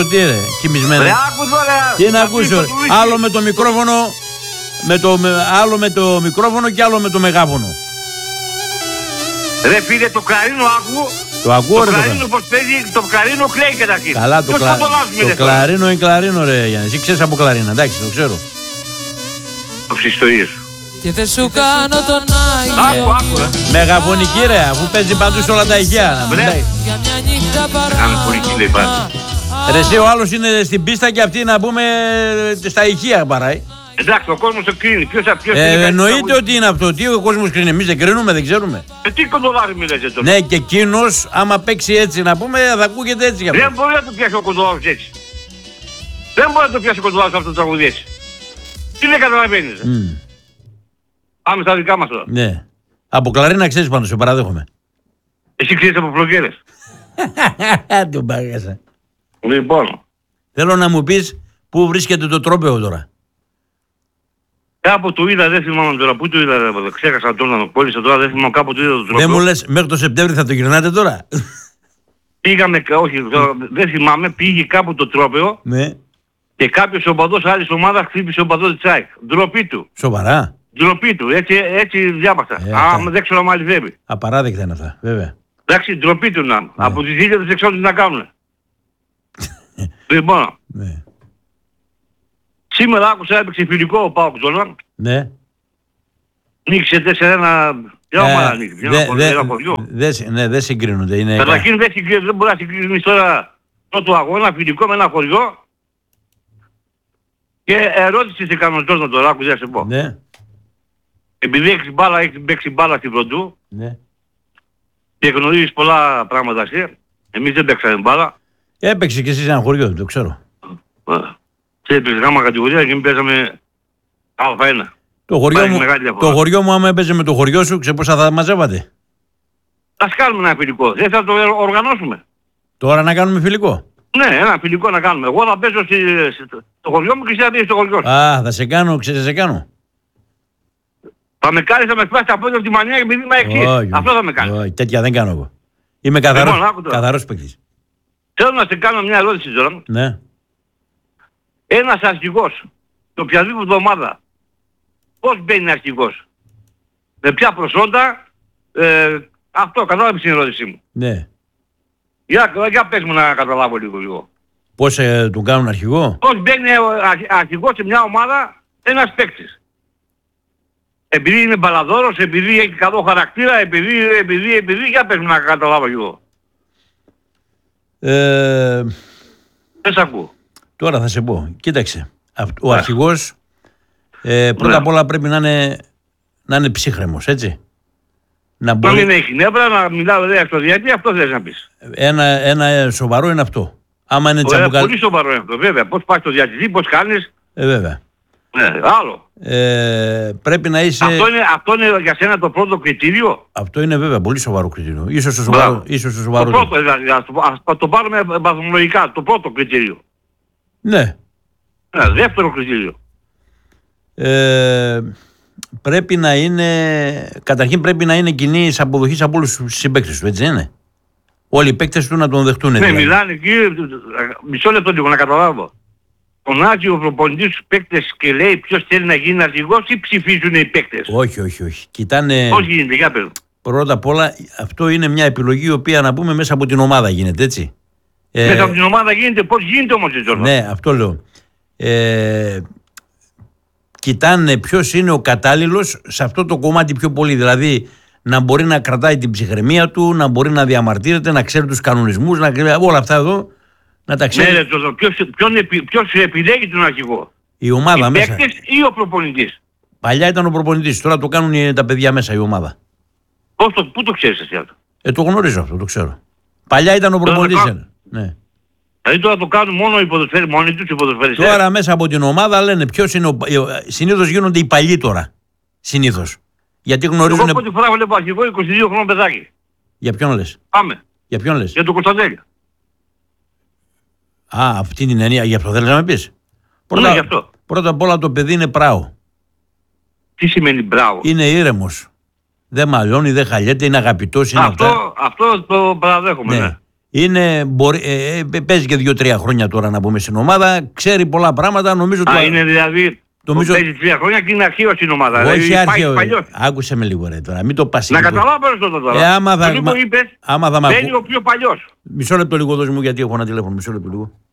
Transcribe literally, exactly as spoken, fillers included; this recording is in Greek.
Τι είναι, κοιμισμένο. Ρε, άκου τώρα. Τι να ακούσει, άλλο με το μικρόφωνο, με το, με, άλλο με το μικρόφωνο και άλλο με το μεγάφωνο. Ρε φίλε, το κλαρίνο άκου. Το ακούω το ρε κλαρίνο πως παίζει, το κλαρίνο κλαίει καταρχήν. Καλά, το, κλα... το κλαρίνο είναι κλαρίνο ρε Γιάννη. Εσύ ξέρεις από κλαρίνα, εντάξει, το ξέρω. Το ψηστορίες. Και δεν σου κάνω τον Άγιο. Άκου, άκου ρε. Μεγαφωνική ρε, αφού παίζει παντού σε όλα τα ηχεία. Βρε. Για μια νύχτα Μεγαφωνική δεν υπάρχει. Ρε εσύ ο άλλος είναι στην πίστα και αυτή να πούμε στα ηχεία παράει. Εντάξει, ο κόσμος το κρίνει. Ποιος, ποιος ε, είναι εννοείται ότι είναι αυτό. Τι ο κόσμος κρίνει, εμείς δεν κρίνουμε, δεν ξέρουμε. Ε, τι κοντολάρι μιλάτε τώρα. Ναι, και εκείνος άμα παίξει έτσι να πούμε θα ακούγεται έτσι για αυτό. Δεν μπορεί να το πιάσει ο κοντολάρος έτσι. Δεν μπορεί να το πιάσει ο κοντολάρος αυτό το τραγουδί έτσι. Τι δεν καταλαβαίνεις. Mm. Πάμε στα δικά μας τώρα. Ναι. Από κλαρίνα ξέρεις πάνω, σε παραδέχομαι. Εσύ ξέρεις από φλογέρες. Τον πάγασα. Λοιπόν. Θέλω να μου πεις πού βρίσκεται το τρόπαιο τώρα. Κάπου το είδα, δεν θυμάμαι τώρα. Πού το είδα, ρε, ξέχασα τώρα να κόλλησα τώρα, δεν θυμάμαι κάπου το είδα το τρόπαιο. Δεν μου λες μέχρι το Σεπτέμβρη θα το γυρνάτε τώρα. Πήγαμε, όχι, τώρα, δεν θυμάμαι, πήγε κάπου το τρόπαιο. Ναι. Και κάποιος οπαδός άλλης ομάδας χτύπησε ο οπαδός της ΑΕΚ. Ντροπή του. Σοβαρά. Ντροπή του, έτσι, έτσι διάβασα. Ε, Α, δεν ξέρω αν αληθεύει. Απαράδεκτα είναι αυτά, βέβαια. Εντάξει, ντροπή του να. Ναι. Από τις ίδιες δεν ξέρω τι να κάνουν. Λοιπόν. Ναι. Σήμερα άκουσα έπαιξε φιλικό ο ΠΑΟΚ τώρα. Ναι. Νίκησε τέσσερα ένα. Ποια ομάδα νίκησε, ένα χωριό. Ναι, δεν συγκρίνονται. Είναι... Καταρχήν δεν, δεν μπορεί να συγκρίνεις τώρα πρώτο αγώνα φιλικό με ένα χωριό. Και ερώτηση σε κάνω τώρα τώρα, άκουσα να σε πω. Ναι. Επειδή έχεις μπάλα, έχεις παίξει μπάλα στην Πρωτού. Ναι. Και γνωρίζεις πολλά πράγματα εσύ. Εμείς δεν παίξαμε μπάλα. Έπαιξε και εσύ σε ένα χωριό, το ξέρω. Σε έπαιξε γάμα κατηγορία και εμείς παίζαμε Α ένα. Το χωριό, μου, το χωριό μου άμα έπαιζε με το χωριό σου, ξέρω πόσα θα μαζεύατε. Ας κάνουμε ένα φιλικό. Δεν θα το οργανώσουμε. Τώρα να κάνουμε φιλικό. Ναι, ένα φιλικό να κάνουμε. Εγώ θα παίζω στο χωριό μου και εσύ θα παίζεις στο χωριό σου. Α, θα σε κάνω, ξέρεις, θα σε κάνω. Θα με κάνεις, θα με σπάσει τα πόδια από τη μανία επειδή είμαι εξής. Αυτό θα με κάνει. Όχι, τέτοια δεν κάνω εγώ. Είμαι καθαρός, λοιπόν, καθαρός παίκτης. Θέλω να σε κάνω μια ερώτηση τώρα. Ναι. Ένας αρχηγός, σε οποιαδήποτε ομάδα, πώς μπαίνει αρχηγός. Με ποια προσόντα, ε, αυτό κατάλαβες την ερώτησή μου. Ναι. Για, για πες μου να καταλάβω λίγο λίγο. Πώς ε, του κάνουν αρχηγό. Πώς μπαίνει αρχηγός σε μια ομάδα ένας παίκτης. Επειδή είναι μπαλαδόρος, επειδή έχει καλό χαρακτήρα, επειδή, επειδή, επειδή, για πες μου να καταλάβω λίγο. Ε, δεν σ' ακούω. Τώρα θα σε πω. Κοίταξε. Ο αρχηγός ε, πρώτα απ' όλα πρέπει να είναι, να είναι ψύχρεμος, έτσι. Να μπορεί... μην έχει νεύρα, να μιλάω δε στο διάρκεια, αυτό θες να πεις. Ένα, ένα σοβαρό είναι αυτό. Άμα είναι τσαμπουκα... Πολύ σοβαρό είναι αυτό, βέβαια. Πώς πας στο διατηρητή, πώς κάνεις. Ε, βέβαια. Ναι, άλλο. Ε, πρέπει να είσαι... Αυτό είναι, αυτό είναι για σένα το πρώτο κριτήριο. Αυτό είναι βέβαια πολύ σοβαρό κριτήριο. Ίσως το σοβαρό. Ίσως το, σοβαρό το πρώτο, δηλαδή, ας, ας το πάρουμε βαθμολογικά, το πρώτο κριτήριο. Ναι. Ναι, δεύτερο κριτήριο. Ε, πρέπει να είναι... Καταρχήν πρέπει να είναι κοινή αποδοχή από όλους τους συμπαίκτες του, έτσι είναι. Όλοι οι παίκτες του να τον δεχτούν. Ναι, δηλαδή. μιλάνε εκεί, μισό λεπτό λίγο να καταλάβω. Φωνάζει ο προπονητής τους παίκτες και λέει ποιος θέλει να γίνει αρχηγός ή ψηφίζουν οι παίκτες. Όχι, όχι, όχι. Κοιτάνε... Πώς γίνεται, για πέρα. Πρώτα απ' όλα αυτό είναι μια επιλογή η οποία να πούμε μέσα από την ομάδα γίνεται, έτσι. Μέσα ε... από την ομάδα γίνεται, πώς γίνεται όμως έτσι όλα. Ναι, αυτό λέω. Ε... Κοιτάνε ποιος είναι ο κατάλληλος σε αυτό το κομμάτι πιο πολύ. Δηλαδή να μπορεί να κρατάει την ψυχραιμία του, να μπορεί να διαμαρτύρεται, να ξέρει τους κανονισμούς, να... όλα αυτά εδώ. Να τα ξέρει. Ναι, το, ποιος, ποιον, ποιος επιλέγει τον αρχηγό. Η ομάδα οι μέσα. Οι ή ο προπονητής. Παλιά ήταν ο προπονητής, τώρα το κάνουν τα παιδιά μέσα η ομάδα. Πώς το, πού το ξέρεις εσύ αυτό. Ε, το γνωρίζω αυτό, το ξέρω. Παλιά ήταν ο προπονητής. Ναι. Δηλαδή τώρα το κάνουν μόνο οι ποδοσφαίρες, μόνοι τους οι ποδοσφαίριστες. Τώρα μέσα από την ομάδα λένε ποιος είναι ο... Συνήθως γίνονται οι παλιοί τώρα. Συνήθως. Γιατί γνωρίζουν... Εγώ πρώτη φορά βλέπω αρχηγό είκοσι δύο χρονών παιδάκι. Για ποιον λες. Πάμε. Για ποιον λες. Για τον Κωνσταντέλια. Α, αυτή την εννοία, γι' αυτό θέλεις να με πεις. Πρώτα, ναι, γι' αυτό. Πρώτα απ' όλα το παιδί είναι πράο. Τι σημαίνει μπράβο. Είναι ήρεμος. Δεν μαλώνει, δεν χαλιέται, είναι αγαπητός. Είναι αυτό, αυτά. αυτό το παραδέχομαι. Ναι. Ναι. Είναι, μπορεί, ε, ε, παίζει και δύο-τρία χρόνια τώρα να πούμε στην ομάδα. Ξέρει πολλά πράγματα. Νομίζω Α, το, είναι δηλαδή. νομίζω- Παίζει τρία χρόνια και είναι αρχαίο στην ομάδα. όχι δηλαδή, αρχαίο. πάει παλιός. Άκουσε με λίγο ρε τώρα. Μην το πας Να λίγο. καταλάβω περισσότερο τώρα. Ε, άμα θα- Εσύ που είπες, άμα θα μ' μπαίνει ακού- ο πιο παλιός. Μισό λεπτό λίγο δώσ' μου γιατί έχω ένα τηλέφωνο. Μισό λεπτό λίγο.